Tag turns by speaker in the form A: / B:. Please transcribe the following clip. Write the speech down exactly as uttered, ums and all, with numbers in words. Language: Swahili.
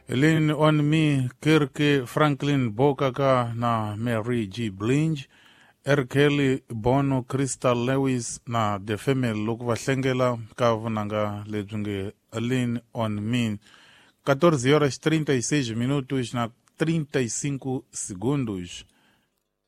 A: Lean on Me, Kirke Franklin Bokaka na Mary G. Blinge, R. Kelly, Bono, Crystal Lewis na The Family Lukvahlengela kavunanga lejunge Lean on Me. catorze horas trinta e seis minutos na trinta e cinco segundos.